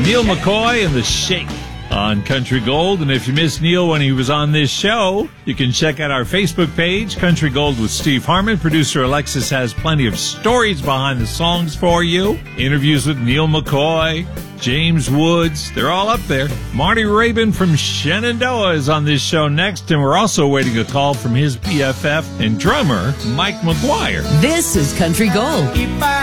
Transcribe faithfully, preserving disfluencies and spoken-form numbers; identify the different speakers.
Speaker 1: Neil McCoy and the Shake on Country Gold. And if you missed Neil when he was on this show, you can check out our Facebook page, Country Gold with Steve Harmon. Producer Alexis has plenty of stories behind the songs for you. Interviews with Neil McCoy, James Woods, they're all up there. Marty Rabin from Shenandoah is on this show next, and we're also waiting a call from his B F F and drummer, Mike McGuire.
Speaker 2: This is Country Gold.
Speaker 3: If I